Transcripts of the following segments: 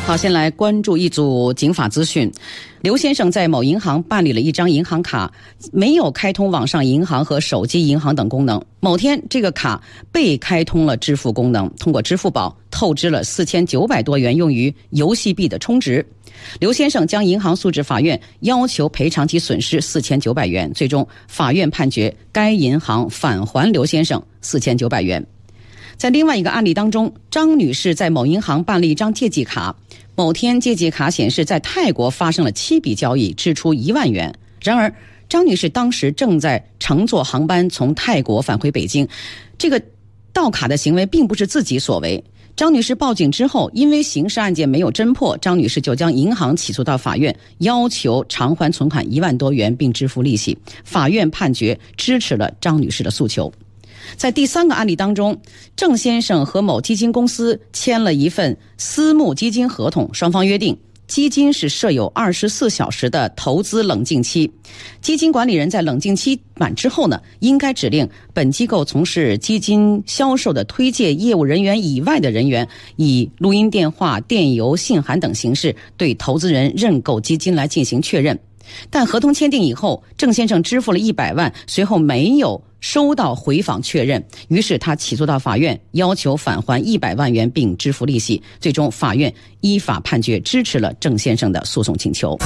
好，先来关注一组警法资讯。刘先生在某银行办理了一张银行卡，没有开通网上银行和手机银行等功能。某天，这个卡被开通了支付功能，通过支付宝透支了4900多元用于游戏币的充值。刘先生将银行诉至法院，要求赔偿其损失4900元。最终，法院判决该银行返还刘先生4900元。在另外一个案例当中，张女士在某银行办了一张借记卡，某天借记卡显示在泰国发生了7笔交易，支出1万元。然而，张女士当时正在乘坐航班从泰国返回北京，这个盗卡的行为并不是自己所为。张女士报警之后，因为刑事案件没有侦破，张女士就将银行起诉到法院，要求偿还存款1万多元并支付利息。法院判决支持了张女士的诉求。在第三个案例当中，郑先生和某基金公司签了一份私募基金合同，双方约定基金是设有24小时的投资冷静期，基金管理人在冷静期满之后呢，应该指令本机构从事基金销售的推介业务人员以外的人员，以录音电话、电邮、信函等形式对投资人认购基金来进行确认。但合同签订以后，郑先生支付了100万，随后没有收到回访确认，于是他起诉到法院，要求返还100万元并支付利息。最终，法院依法判决支持了郑先生的诉讼请求。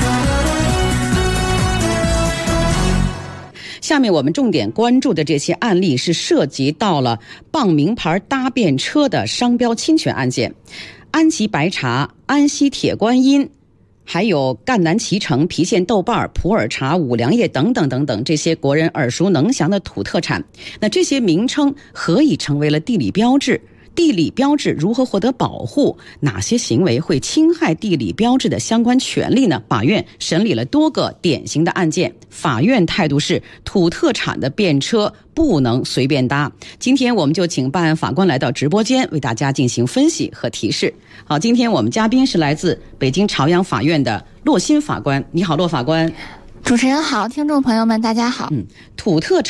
下面我们重点关注的这些案例是涉及到了傍名牌搭便车的商标侵权案件，安吉白茶、安溪铁观音，还有赣南脐橙、郫县豆瓣、普洱茶、五粮液等等等等，这些国人耳熟能详的土特产。那这些名称何以成为了地理标志？地理标志如何获得保护？哪些行为会侵害地理标志的相关权利呢？法院审理了多个典型的案件，法院态度是土特产的便车不能随便搭。今天我们就请办案法官来到直播间，为大家进行分析和提示。好，今天我们嘉宾是来自北京朝阳法院的骆新法官。你好，骆法官。 主持人好，听众朋友们大家好。 土特产